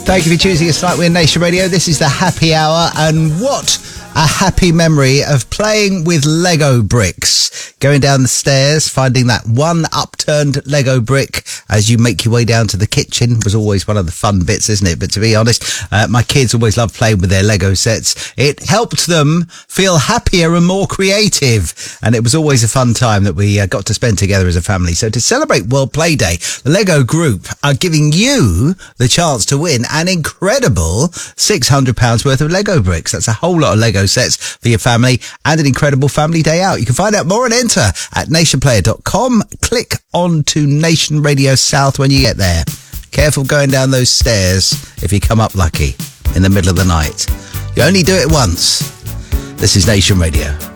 Thank you for choosing us tonight. We're Nation Radio. This is the happy hour, and what a happy memory of playing with Lego bricks. Going down the stairs, finding that one upturned Lego brick as you make your way down to the kitchen was always one of the fun bits, isn't it? But to be honest, my kids always loved playing with their Lego sets. It helped them feel happier and more creative, and it was always a fun time that we got to spend together as a family. So to celebrate World Play Day, the Lego Group are giving you the chance to win an incredible £600 worth of Lego bricks. That's a whole lot of Lego sets for your family and an incredible family day out. You can find out more and enter at nationplayer.com. Click on to Nation Radio South when you get there. Careful going down those stairs if you come up lucky in the middle of the night. You only do it once. This is Nation Radio.